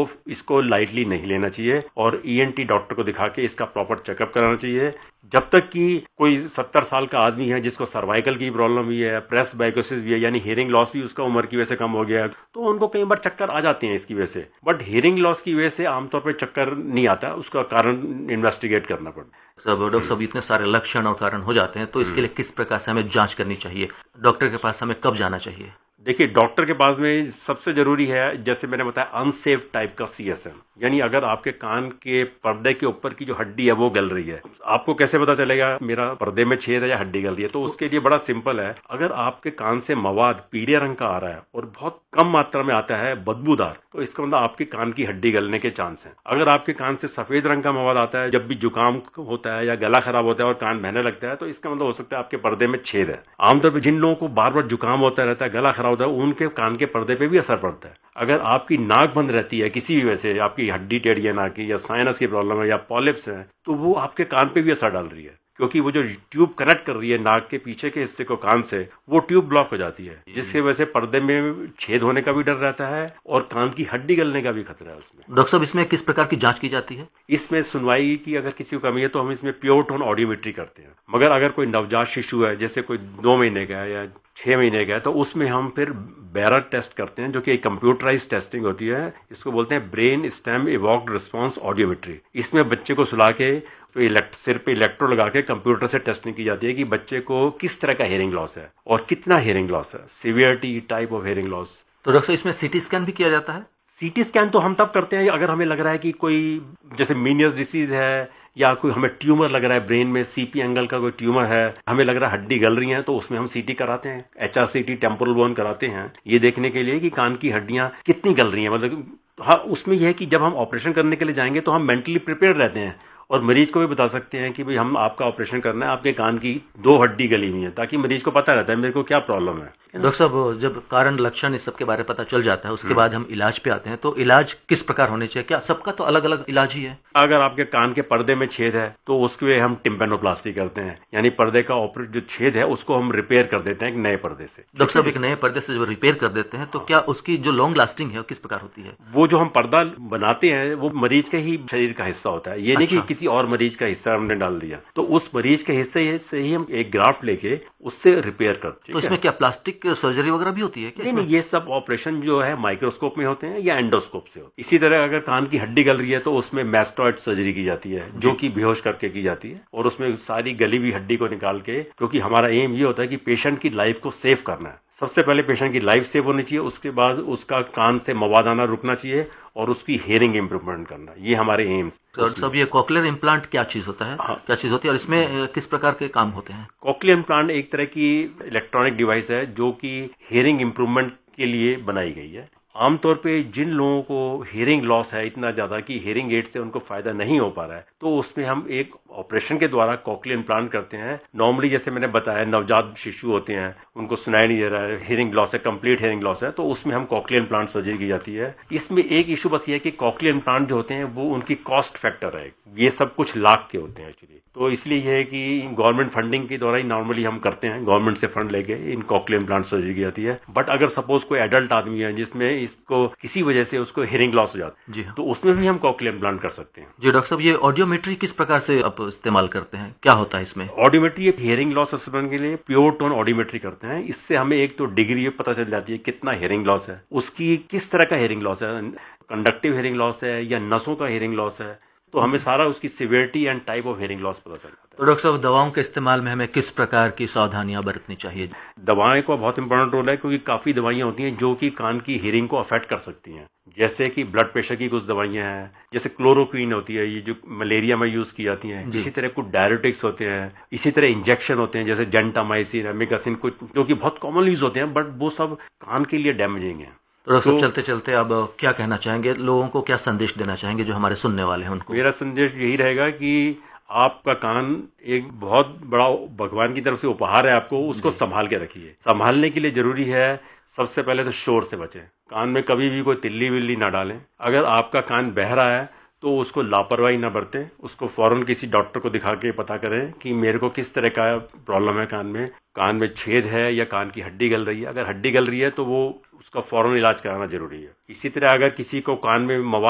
वो इसको लाइटली नहीं लेना चाहिए और ईएनटी डॉक्टर को दिखा के इसका प्रॉपर चेकअप कराना चाहिए। जब तक कि कोई 70 साल का आदमी है जिसको सर्वाइकल की प्रॉब्लम भी है, प्रेसबाइकोसिस भी है, यानी हियरिंग लॉस भी उसका उम्र की वजह से कम हो गया, तो उनको कई बार चक्कर आ जाते हैं इसकी वजह से। बट हियरिंग लॉस की वजह से आमतौर पर चक्कर नहीं आता, उसका कारण इन्वेस्टिगेट करना पड़ता है। डॉक्टर साहब, इतने सारे लक्षण और कारण हो जाते हैं, तो इसके लिए किस प्रकार से हमें जांच करनी चाहिए? डॉक्टर के पास हमें कब जाना चाहिए? देखिए, डॉक्टर के पास में सबसे जरूरी है, जैसे मैंने बताया, अनसेफ टाइप का सीएसएम, यानी अगर आपके कान के पर्दे के ऊपर की जो हड्डी है वो गल रही है, आपको कैसे पता चलेगा मेरा पर्दे में छेद है या हड्डी गल रही है? तो उसके लिए बड़ा सिंपल है, अगर आपके कान से मवाद पीले रंग का आ रहा है और बहुत कम मात्रा में आता है, बदबूदार, तो इसका मतलब आपके कान की हड्डी गलने के चांस है। अगर आपके कान से सफेद रंग का मवाद आता है जब भी जुकाम होता है या गला खराब होता है और कान बहने लगता है, तो इसका मतलब हो सकता है आपके पर्दे में छेद है। आमतौर पर जिन लोगों को बार बार जुकाम होता रहता है, गला खराब होता है, उनके कान के पर्दे पे भी असर पड़ता है। अगर आपकी नाक बंद रहती है किसी भी वजह से, आपकी हड्डी टेढ़ी है नाक की, या साइनस की प्रॉब्लम है, या पॉलिप्स है, तो वो आपके कान पे भी असर डाल रही है, क्योंकि वो जो ट्यूब कनेक्ट कर रही है नाक के पीछे के हिस्से को कान से, वो ट्यूब ब्लॉक हो जाती है, जिसकी वजह से पर्दे में छेद होने का भी डर रहता है और कान की हड्डी गलने का भी खतरा है उसमें। डॉक्टर साहब, इसमें किस प्रकार की जांच की जाती है? इसमें सुनवाई की अगर किसी को कमी है तो हम इसमें प्योर टोन ऑडियोमेट्री करते हैं। मगर अगर कोई नवजात शिशु है, जैसे कोई 2 महीने का है या 6 महीने का है, तो उसमें हम फिर बैरर टेस्ट करते हैं, जो कि एक कंप्यूटराइज टेस्टिंग होती है। इसको बोलते हैं ब्रेन स्टेम इवॉक्ड रिस्पॉन्स ऑडियोमेट्री। इसमें बच्चे को सुला के सिर पे इलेक्ट्रो लगा के कंप्यूटर से टेस्टिंग की जाती है कि बच्चे को किस तरह का हियरिंग लॉस है और कितना हियरिंग लॉस है, severity, type of hearing loss. तो डॉक्टर साहब, इसमें सीटी स्कैन भी किया जाता है? सीटी स्कैन तो हम तब करते हैं अगर हमें लग रहा है कि कोई जैसे मीनियस डिसीज है, या कोई हमें ट्यूमर लग रहा है ब्रेन में, सीपी एंगल का कोई ट्यूमर है, हमें लग रहा है हड्डी गल रही है, तो उसमें हम सीटी कराते हैं, एचआरसीटी टेम्पोरल बोन कराते हैं, ये देखने के लिए कि कान की हड्डियां कितनी गल रही हैं। मतलब हाँ, उसमें यह है कि जब हम ऑपरेशन करने के लिए जाएंगे तो हम मेंटली प्रिपेयर रहते हैं और मरीज को भी बता सकते हैं कि भाई हम आपका ऑपरेशन करना है, आपके कान की 2 हड्डी गली हुई है, ताकि मरीज को पता रहता है मेरे को क्या प्रॉब्लम है। डॉक्टर साहब, जब कारण लक्षण इस सब के बारे में पता चल जाता है, उसके बाद हम इलाज पे आते हैं, तो इलाज किस प्रकार होने चाहिए? क्या सबका तो अलग अलग इलाज ही है? अगर आपके कान के पर्दे में छेद है तो उसके लिए हम टिम्पेनोप्लास्टी करते हैं, यानी पर्दे का जो छेद है उसको हम रिपेयर कर देते हैं एक नए पर्दे से। डॉक्टर साहब, एक नए पर्दे से जो रिपेयर कर देते हैं, तो क्या उसकी जो लॉन्ग लास्टिंग है वो किस प्रकार होती है? वो जो हम पर्दा बनाते हैं वो मरीज के ही शरीर का हिस्सा होता है, ये नहीं कि किसी और मरीज का हिस्सा हमने डाल दिया। तो उस मरीज के हिस्से से ही हम एक ग्राफ्ट लेके उससे रिपेयर करते हैं। तो इसमें क्या प्लास्टिक सर्जरी वगैरह भी होती है क्या? नहीं, ये सब ऑपरेशन जो है माइक्रोस्कोप में होते हैं या एंडोस्कोप से होते हैं। इसी तरह अगर कान की हड्डी गल रही है तो उसमें मैस्टॉइड सर्जरी की जाती है, जो कि बेहोश करके की जाती है, और उसमें सारी गली हुई हड्डी को निकाल के, क्योंकि हमारा एम ये होता है कि पेशेंट की लाइफ को सेव करना है। सबसे पहले पेशेंट की लाइफ सेव होनी चाहिए, उसके बाद उसका कान से मवाद आना रुकना चाहिए और उसकी हियरिंग इंप्रूवमेंट करना, ये हमारे एम्स। डॉक्टर साहब, ये कॉक्लियर इम्प्लांट क्या चीज होता है? हाँ। क्या चीज होती है और इसमें किस प्रकार के काम होते हैं? कॉक्लियर इम्प्लांट एक तरह की इलेक्ट्रॉनिक डिवाइस है जो कि हियरिंग इंप्रूवमेंट के लिए बनाई गई है। आमतौर पे जिन लोगों को हियरिंग लॉस है इतना ज्यादा कि हियरिंग एड से उनको फायदा नहीं हो पा रहा है, तो उसमें हम एक ऑपरेशन के द्वारा कॉक्लियर इम्प्लांट करते हैं। नॉर्मली जैसे मैंने बताया, नवजात शिशु होते हैं, उनको सुनाई नहीं दे रहा है, हियरिंग लॉस है, कंप्लीट हियरिंग लॉस है, तो उसमें हम कॉक्लियर इम्प्लांट सर्जरी की जाती है। इसमें एक इशू बस ये है कि कॉक्लियर इम्प्लांट जो होते हैं वो उनकी कॉस्ट फैक्टर है, ये सब कुछ लाख के होते हैं एक्चुअली। तो इसलिए यह है कि गवर्नमेंट फंडिंग के द्वारा ही नॉर्मली हम करते हैं, गवर्नमेंट से फंड लेके इन कॉक्लियर इम्प्लांट सर्जरी की जाती है। बट अगर सपोज कोई एडल्ट आदमी है जिसमें इसको किसी वजह से उसको हियरिंग लॉस हो जाता है, तो उसमें भी हम कॉक्लियर इम्प्लांट कर सकते हैं। जी डॉक्टर साहब, ये ऑडियोमेट्री किस प्रकार से आप इस्तेमाल करते हैं? क्या होता है इसमें? ऑडियोमेट्री एक हियरिंग लॉस असेसमेंट के लिए प्योर टोन ऑडियोमेट्री करते हैं। इससे हमें एक तो डिग्री पता चल जाती है कितना हियरिंग लॉस है, उसकी किस तरह का हियरिंग लॉस है, कंडक्टिव हियरिंग लॉस है या नसों का हियरिंग लॉस है, तो हमें सारा उसकी severity and type of hearing loss पता चल जाता है। तो डॉक्टर साहब, दवाओं के इस्तेमाल में हमें किस प्रकार की सावधानियां बरतनी चाहिए? दवाएं का बहुत इंपॉर्टेंट रोल है, क्योंकि काफी दवाइयां होती हैं जो कि कान की हियरिंग को अफेक्ट कर सकती हैं। जैसे कि ब्लड प्रेशर की कुछ दवाइयां हैं, जैसे क्लोरोक्वीन होती है, ये जो मलेरिया में यूज की जाती हैं। इसी तरह कुछ डायरेटिक्स होते हैं, इसी तरह इंजेक्शन होते हैं जैसे जेंटामाइसिन, एमिकासिन, कुछ जो कि बहुत कॉमन यूज होते हैं, बट वो सब कान के लिए डैमेजिंग है। तो डॉक्टर साहब, चलते चलते अब क्या कहना चाहेंगे, लोगों को क्या संदेश देना चाहेंगे जो हमारे सुनने वाले हैं उनको? मेरा संदेश यही रहेगा कि आपका कान एक बहुत बड़ा भगवान की तरफ से उपहार है आपको, उसको संभाल के रखिए। संभालने के लिए जरूरी है सबसे पहले तो शोर से बचें, कान में कभी भी कोई तिल्ली विल्ली ना डालें। अगर आपका कान बह रहा है तो उसको लापरवाही ना बरतें, उसको फौरन किसी डॉक्टर को दिखा के पता करें कि मेरे को किस तरह का प्रॉब्लम है, कान में छेद है या कान की हड्डी गल रही है। अगर हड्डी गल रही है तो वो उसका फौरन इलाज कराना जरूरी है। इसी तरह अगर किसी को कान में मवाद